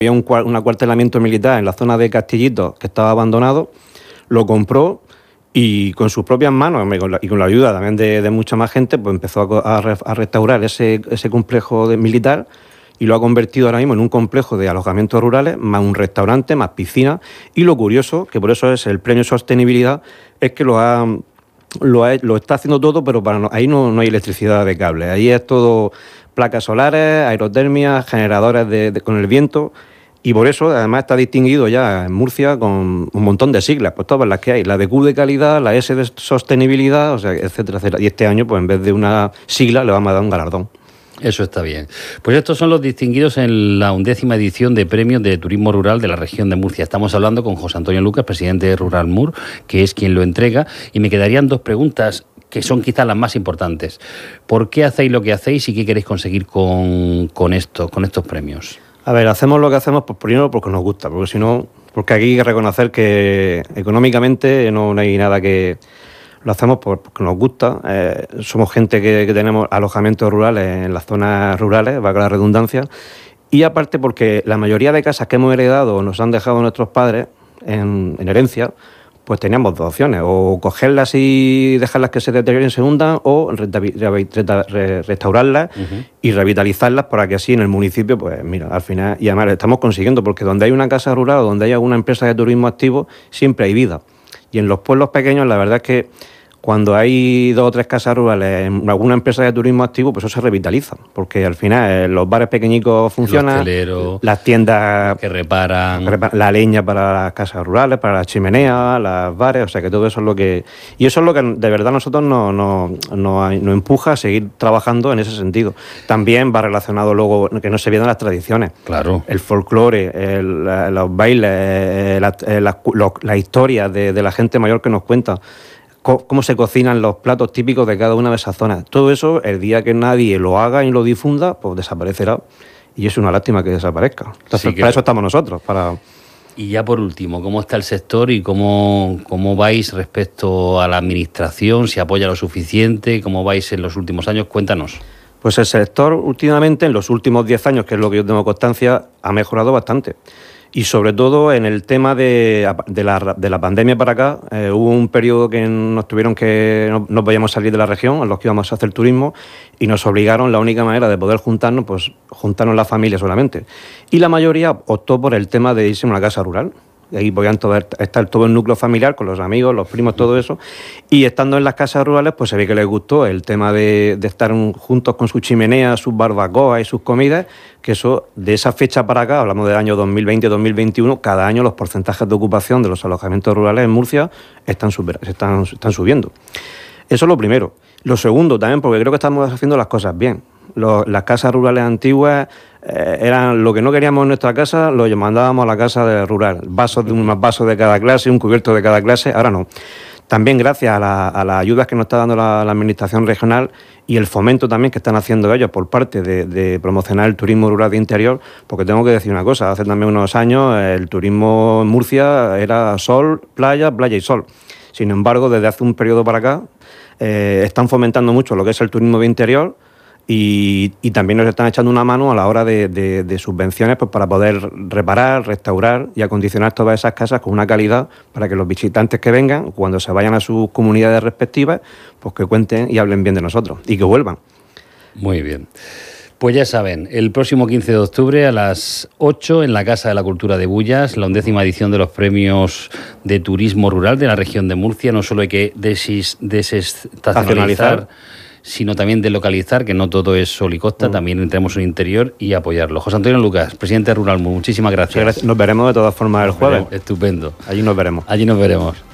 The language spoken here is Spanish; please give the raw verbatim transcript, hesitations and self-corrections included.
Había un, un acuartelamiento militar en la zona de Castillito que estaba abandonado, lo compró y con sus propias manos y con la, y con la ayuda también de, de mucha más gente, pues empezó a, a, a restaurar ese, ese complejo de, militar y lo ha convertido ahora mismo en un complejo de alojamientos rurales, más un restaurante, más piscina. Y lo curioso, que por eso es el premio Sostenibilidad, es que lo ha, lo, ha, lo está haciendo todo, pero para no, ahí no, no hay electricidad de cable. Ahí es todo placas solares, aerotermia, generadores de, de, con el viento. Y por eso, además, está distinguido ya en Murcia con un montón de siglas, pues todas las que hay. La de Q de calidad, la S de sostenibilidad, o sea, etcétera, etcétera. Y este año, pues en vez de una sigla, le vamos a dar un galardón. Eso está bien. Pues estos son los distinguidos en la undécima edición de Premios de Turismo Rural de la región de Murcia. Estamos hablando con José Antonio Lucas, presidente de Rural Mur, que es quien lo entrega. Y me quedarían dos preguntas que son quizás las más importantes. ¿Por qué hacéis lo que hacéis y qué queréis conseguir con, con, esto, con estos premios? A ver, hacemos lo que hacemos, pues primero porque nos gusta, porque si no, porque aquí hay que reconocer que económicamente no, no hay nada que... Lo hacemos porque nos gusta, eh, somos gente que, que tenemos alojamientos rurales en las zonas rurales, valga la redundancia, y aparte porque la mayoría de casas que hemos heredado o nos han dejado nuestros padres en, en herencia, pues teníamos dos opciones, o cogerlas y dejarlas que se deterioren, se hundan, o restaurarlas uh-huh. y revitalizarlas para que así en el municipio, pues mira, al final, y además estamos consiguiendo, porque donde hay una casa rural o donde hay alguna empresa de turismo activo, siempre hay vida. Y en los pueblos pequeños la verdad es que cuando hay dos o tres casas rurales en alguna empresa de turismo activo, pues eso se revitaliza, porque al final eh, los bares pequeñicos funcionan, las tiendas que reparan, la leña para las casas rurales, para las chimeneas, las bares, o sea que todo eso es lo que... Y eso es lo que de verdad a nosotros nos, nos, nos, nos empuja a seguir trabajando en ese sentido. También va relacionado luego que no se pierdan las tradiciones. Claro. El folclore, el, los bailes, la, la, la, la historia de, de la gente mayor que nos cuenta, cómo se cocinan los platos típicos de cada una de esas zonas. Todo eso, el día que nadie lo haga y lo difunda, pues desaparecerá. Y es una lástima que desaparezca. Entonces, sí que... para eso estamos nosotros, para... Y ya por último, ¿cómo está el sector y cómo, cómo vais respecto a la administración? ¿Si apoya lo suficiente? ¿Cómo vais en los últimos años? Cuéntanos. Pues el sector últimamente, en los últimos diez años, que es lo que yo tengo constancia, ha mejorado bastante. Y sobre todo en el tema de, de, la, de la pandemia para acá, eh, hubo un periodo que nos tuvieron que, no, no podíamos salir de la región, en los que íbamos a hacer turismo, y nos obligaron, la única manera de poder juntarnos, pues juntarnos la familia solamente. Y la mayoría optó por el tema de irse a una casa rural. Y ahí podían todo, estar todo el núcleo familiar, con los amigos, los primos, todo eso. Y estando en las casas rurales, pues se ve que les gustó el tema de, de estar juntos con su chimenea, sus barbacoas y sus comidas, que eso, de esa fecha para acá, hablamos del año dos mil veinte dos mil veintiuno, cada año los porcentajes de ocupación de los alojamientos rurales en Murcia están, super, están, están subiendo. Eso es lo primero. Lo segundo también, porque creo que estamos haciendo las cosas bien. Los, las casas rurales antiguas eh, eran lo que no queríamos en nuestra casa, lo mandábamos a la casa de rural, vasos de unos vasos de cada clase, un cubierto de cada clase. Ahora no. También gracias a, la, a las ayudas que nos está dando la, la administración regional y el fomento también que están haciendo ellos por parte de, de promocionar el turismo rural de interior, porque tengo que decir una cosa, hace también unos años el turismo en Murcia era sol, playa, playa y sol. Sin embargo, desde hace un periodo para acá eh, están fomentando mucho lo que es el turismo de interior. Y, y también nos están echando una mano a la hora de, de, de subvenciones, pues para poder reparar, restaurar y acondicionar todas esas casas con una calidad para que los visitantes que vengan, cuando se vayan a sus comunidades respectivas, pues que cuenten y hablen bien de nosotros y que vuelvan. Muy bien. Pues ya saben, el próximo quince de octubre a las ocho en la Casa de la Cultura de Bullas, la undécima edición de los premios de turismo rural de la región de Murcia. No solo hay que desis, desestacionalizar, sino también delocalizar, que no todo es sol y costa, mm. también entremos en interior y apoyarlo. José Antonio Lucas, presidente de Rural Mur, muchísimas gracias. Nos veremos de todas formas el jueves. Estupendo. Allí nos veremos. Allí nos veremos.